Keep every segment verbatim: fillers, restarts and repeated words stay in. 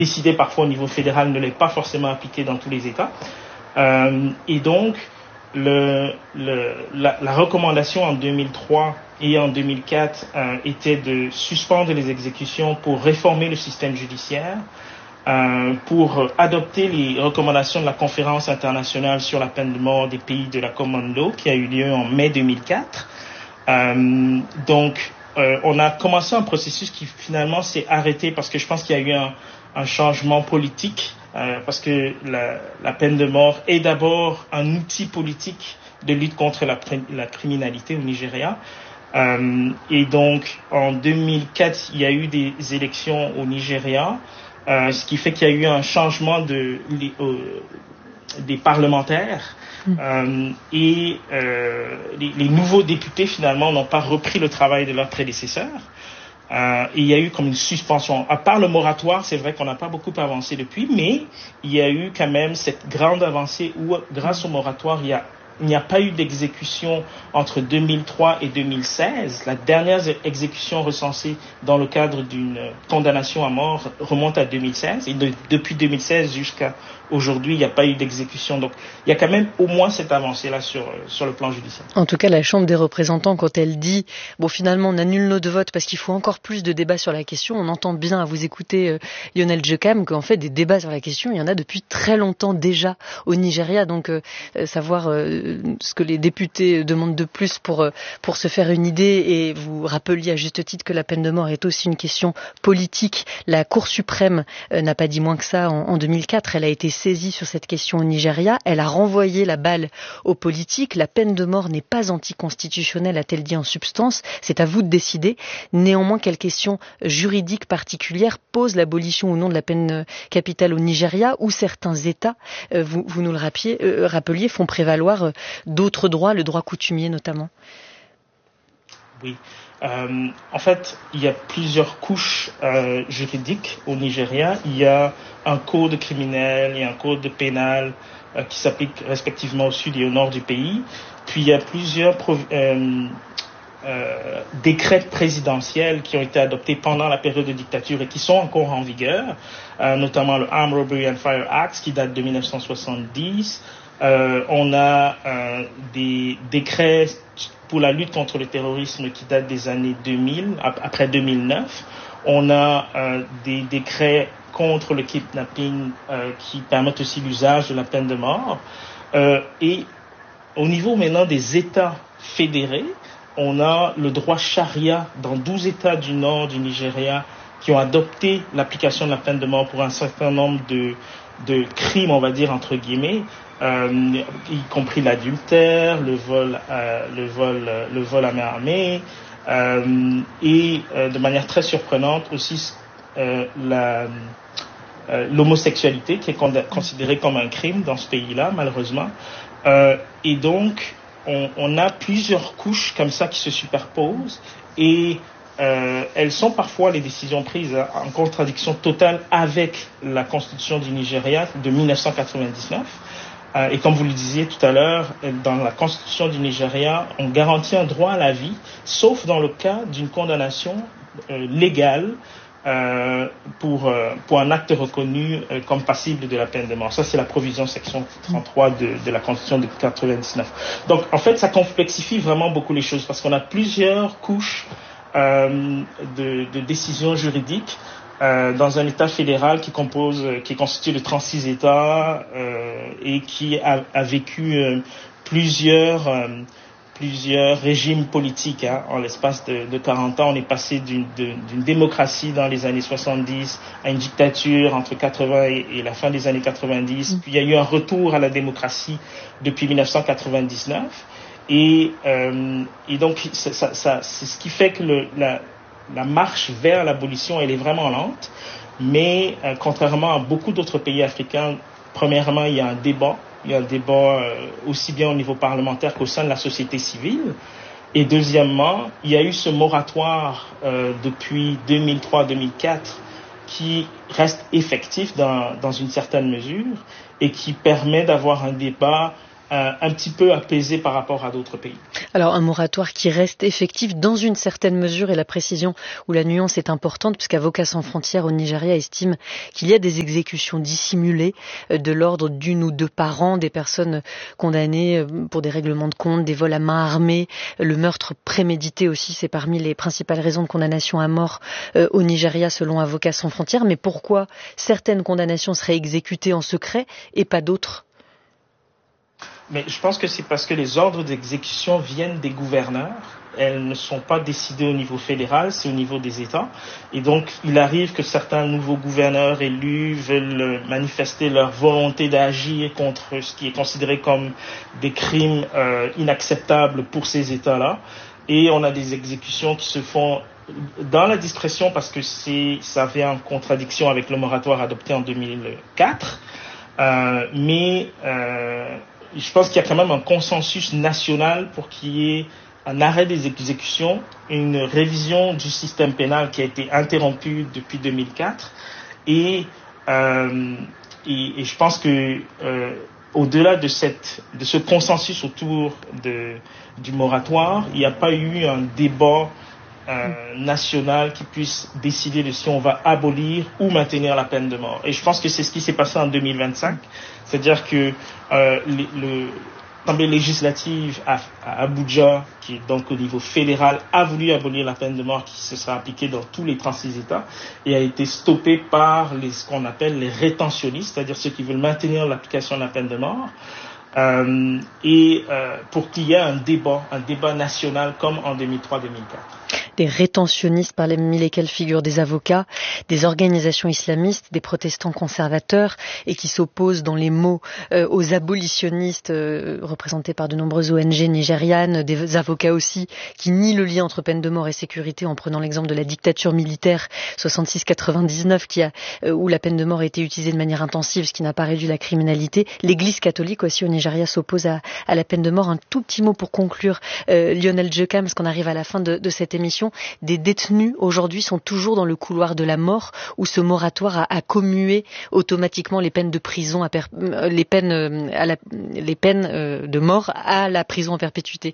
décidé parfois au niveau fédéral ne l'est pas forcément appliqué dans tous les États. Euh, et donc, le, le, la, la recommandation en deux mille trois et en deux mille quatre euh, était de suspendre les exécutions pour réformer le système judiciaire, euh, pour adopter les recommandations de la conférence internationale sur la peine de mort des pays de la Common Law qui a eu lieu en mai deux mille quatre. Euh, donc, euh, on a commencé un processus qui finalement s'est arrêté parce que je pense qu'il y a eu un, un changement politique, euh, parce que la, la peine de mort est d'abord un outil politique de lutte contre la, la criminalité au Nigeria. Euh, et donc, en deux mille quatre, il y a eu des élections au Nigeria, euh, ce qui fait qu'il y a eu un changement de, les, euh, des parlementaires. Mmh. Euh, et euh, les, les nouveaux députés, finalement, n'ont pas repris le travail de leurs prédécesseurs. Euh, et il y a eu comme une suspension. À part le moratoire, c'est vrai qu'on n'a pas beaucoup avancé depuis, mais il y a eu quand même cette grande avancée où, grâce au moratoire, il y a Il n'y a pas eu d'exécution entre deux mille trois et deux mille seize. La dernière exécution recensée dans le cadre d'une condamnation à mort remonte à deux mille seize. Et de, depuis deux mille seize jusqu'à aujourd'hui, il n'y a pas eu d'exécution. Donc, il y a quand même au moins cette avancée-là sur, sur le plan judiciaire. En tout cas, la Chambre des représentants, quand elle dit « bon, finalement, on annule nos deux votes parce qu'il faut encore plus de débats sur la question », on entend bien à vous écouter, euh, Lionel Djekam, qu'en fait, des débats sur la question, il y en a depuis très longtemps déjà au Nigeria. Donc, euh, savoir euh, ce que les députés demandent de plus pour, euh, pour se faire une idée. Et vous rappeliez à juste titre que la peine de mort est aussi une question politique. La Cour suprême euh, n'a pas dit moins que ça en, en deux mille quatre. Elle a été saisie sur cette question au Nigeria. Elle a renvoyé la balle aux politiques. La peine de mort n'est pas anticonstitutionnelle, a-t-elle dit en substance. C'est à vous de décider. Néanmoins, quelles questions juridiques particulières pose l'abolition ou non de la peine capitale au Nigeria, où certains États, euh, vous, vous nous le rappeliez, euh, rappeliez font prévaloir euh, d'autres droits, le droit coutumier notamment. Oui. Euh, en fait, il y a plusieurs couches euh, juridiques au Nigeria. Il y a un code criminel et un code pénal euh, qui s'appliquent respectivement au sud et au nord du pays. Puis il y a plusieurs prov- euh, euh, décrets présidentiels qui ont été adoptés pendant la période de dictature et qui sont encore en vigueur, euh, notamment le Armed Robbery and Fire Act qui date de dix-neuf cent soixante-dix. Euh, on a euh, des décrets pour la lutte contre le terrorisme qui datent des années deux mille, après deux mille neuf. On a euh, des décrets contre le kidnapping euh, qui permettent aussi l'usage de la peine de mort. Euh, et au niveau maintenant des États fédérés, on a le droit charia dans douze États du nord du Nigeria qui ont adopté l'application de la peine de mort pour un certain nombre de, de crimes, on va dire, entre guillemets, Euh, y compris l'adultère, le vol, euh, le vol, euh, le vol à main armée, euh, et euh, de manière très surprenante aussi euh, la, euh, l'homosexualité qui est con- considérée comme un crime dans ce pays-là, malheureusement. Euh, et donc, on, on a plusieurs couches comme ça qui se superposent et euh, elles sont parfois les décisions prises en contradiction totale avec la Constitution du Nigeria de dix-neuf cent quatre-vingt-dix-neuf. Euh, et comme vous le disiez tout à l'heure, dans la Constitution du Nigeria, on garantit un droit à la vie, sauf dans le cas d'une condamnation euh, légale euh, pour, euh, pour un acte reconnu euh, comme passible de la peine de mort. Ça, c'est la provision section trente-trois de, de la Constitution de quatre-vingt-dix-neuf. Donc, en fait, ça complexifie vraiment beaucoup les choses parce qu'on a plusieurs couches euh, de, de décisions juridiques. Euh, dans un État fédéral qui compose, qui est constitué de trente-six États euh, et qui a, a vécu euh, plusieurs, euh, plusieurs régimes politiques. Hein. En l'espace de, de quarante ans, on est passé d'une, de, d'une démocratie dans les années soixante-dix à une dictature entre quatre-vingts et, et la fin des années quatre-vingt-dix. Mmh. Puis il y a eu un retour à la démocratie depuis dix-neuf cent quatre-vingt-dix-neuf. Et, euh, et donc, ça, ça, ça, c'est ce qui fait que le, la La marche vers l'abolition, elle est vraiment lente, mais euh, contrairement à beaucoup d'autres pays africains, premièrement, il y a un débat, il y a un débat euh, aussi bien au niveau parlementaire qu'au sein de la société civile, et deuxièmement, il y a eu ce moratoire euh, depuis deux mille trois deux mille quatre qui reste effectif dans, dans une certaine mesure et qui permet d'avoir un débat euh, un petit peu apaisée par rapport à d'autres pays. Alors un moratoire qui reste effectif dans une certaine mesure, et la précision ou la nuance est importante, puisqu'Avocats sans frontières au Nigeria estime qu'il y a des exécutions dissimulées de l'ordre d'une ou deux par an, des personnes condamnées pour des règlements de compte, des vols à main armée, le meurtre prémédité aussi, c'est parmi les principales raisons de condamnation à mort euh, au Nigeria selon Avocats sans frontières. Mais pourquoi certaines condamnations seraient exécutées en secret et pas d'autres ? Mais je pense que c'est parce que les ordres d'exécution viennent des gouverneurs. Elles ne sont pas décidées au niveau fédéral, c'est au niveau des États. Et donc, il arrive que certains nouveaux gouverneurs élus veulent manifester leur volonté d'agir contre ce qui est considéré comme des crimes euh, inacceptables pour ces États-là. Et on a des exécutions qui se font dans la discrétion parce que c'est, ça vient en contradiction avec le moratoire adopté en deux mille quatre. Euh, mais euh, je pense qu'il y a quand même un consensus national pour qu'il y ait un arrêt des exécutions, une révision du système pénal qui a été interrompue depuis deux mille quatre. Et, euh, et, et je pense que euh, au-delà de, cette, de ce consensus autour de, du moratoire, il n'y a pas eu un débat euh, national qui puisse décider de si on va abolir ou maintenir la peine de mort. Et je pense que c'est ce qui s'est passé en deux mille vingt-cinq, c'est-à-dire que euh, le, le l'Assemblée législative à, à Abuja, qui est donc au niveau fédéral, a voulu abolir la peine de mort qui se sera appliquée dans tous les trente-six États et a été stoppée par les, ce qu'on appelle les rétentionnistes, c'est-à-dire ceux qui veulent maintenir l'application de la peine de mort. Euh, et euh, pour qu'il y ait un débat, un débat national comme en deux mille trois deux mille quatre. Des rétentionnistes parmi lesquels figurent des avocats, des organisations islamistes, des protestants conservateurs et qui s'opposent dans les mots euh, aux abolitionnistes euh, représentés par de nombreuses O N G nigérianes, des avocats aussi qui nient le lien entre peine de mort et sécurité en prenant l'exemple de la dictature militaire soixante-six quatre-vingt-dix-neuf qui a, euh, où la peine de mort a été utilisée de manière intensive, ce qui n'a pas réduit la criminalité. L'Église catholique aussi au Nigeria s'oppose à, à la peine de mort. Un tout petit mot pour conclure, euh, Lionel Djekam, parce qu'on arrive à la fin de, de cette émission. Des détenus aujourd'hui sont toujours dans le couloir de la mort où ce moratoire a, a commué automatiquement les peines de prison, à per, les peines, à la, les peines euh, de mort à la prison en perpétuité.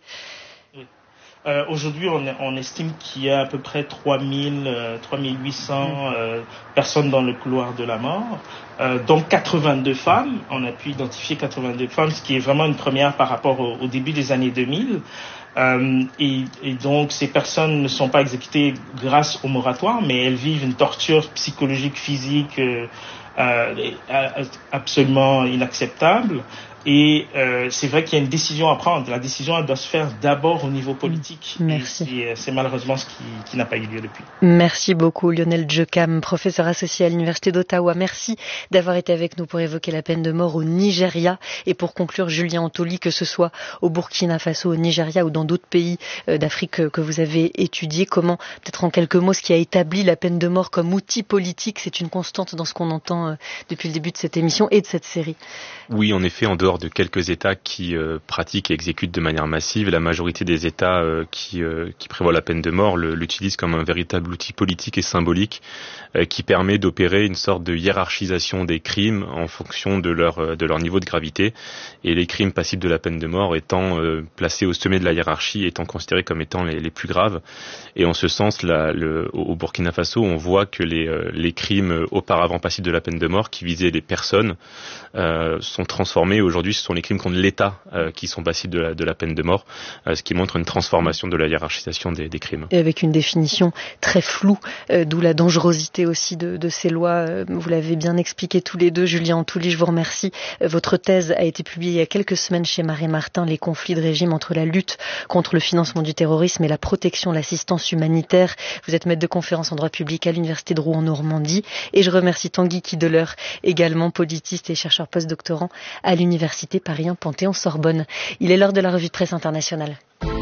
Euh, aujourd'hui, on, on estime qu'il y a à peu près trois mille, euh, trois mille huit cents euh, personnes dans le couloir de la mort, euh, dont quatre-vingt-deux femmes. On a pu identifier quatre-vingt-deux femmes, ce qui est vraiment une première par rapport au, au début des années deux mille. Euh, et, et donc, ces personnes ne sont pas exécutées grâce au moratoire, mais elles vivent une torture psychologique, physique euh, euh, absolument inacceptable. Et euh, c'est vrai qu'il y a une décision à prendre. La décision elle doit se faire d'abord au niveau politique. Merci. Et c'est, c'est malheureusement ce qui, qui n'a pas eu lieu depuis. Merci beaucoup Lionel Djekam, professeur associé à l'Université d'Ottawa. Merci d'avoir été avec nous pour évoquer la peine de mort au Nigeria. Et pour conclure, Julien Antoli, que ce soit au Burkina Faso, au Nigeria ou dans d'autres pays d'Afrique que vous avez étudiés, comment, peut-être en quelques mots, ce qui a établi la peine de mort comme outil politique, c'est une constante dans ce qu'on entend depuis le début de cette émission et de cette série. Oui, en effet, en dehors de quelques États qui euh, pratiquent et exécutent de manière massive, la majorité des États euh, qui, euh, qui prévoient la peine de mort le, l'utilisent comme un véritable outil politique et symbolique euh, qui permet d'opérer une sorte de hiérarchisation des crimes en fonction de leur, de leur niveau de gravité, et les crimes passibles de la peine de mort étant euh, placés au sommet de la hiérarchie, étant considérés comme étant les, les plus graves. Et en ce sens, là, le, au Burkina Faso, on voit que les, euh, les crimes auparavant passibles de la peine de mort qui visaient les personnes euh, sont transformés. Aujourd'hui, ce sont les crimes contre l'État euh, qui sont passibles de la, de la peine de mort, euh, ce qui montre une transformation de la hiérarchisation des, des crimes. Et avec une définition très floue, euh, d'où la dangerosité aussi de, de ces lois. Euh, vous l'avez bien expliqué tous les deux, Julien Antoli, je vous remercie. Euh, votre thèse a été publiée il y a quelques semaines chez Marais Martin, les conflits de régime entre la lutte contre le financement du terrorisme et la protection, l'assistance humanitaire. Vous êtes maître de conférence en droit public à l'Université de Rouen en Normandie. Et je remercie Tanguy Kideler, également politiste et chercheur postdoctorant à l'Université Paris un Panthéon-Sorbonne. Il est l'heure de la revue de presse internationale.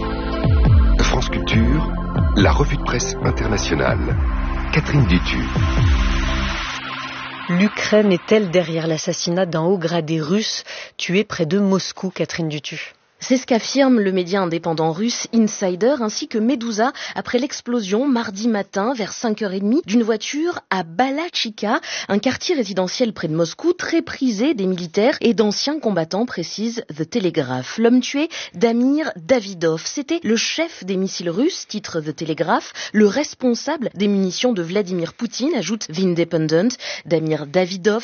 France Culture, la revue de presse internationale. Catherine Dutu. L'Ukraine est-elle derrière l'assassinat d'un haut gradé russe tué près de Moscou, Catherine Dutu? C'est ce qu'affirme le média indépendant russe Insider ainsi que Meduza après l'explosion mardi matin vers cinq heures trente d'une voiture à Balachika, un quartier résidentiel près de Moscou très prisé des militaires et d'anciens combattants, précise The Telegraph. L'homme tué, Damir Davidov, c'était le chef des missiles russes, titre The Telegraph, le responsable des munitions de Vladimir Poutine, ajoute The Independent. Damir Davidov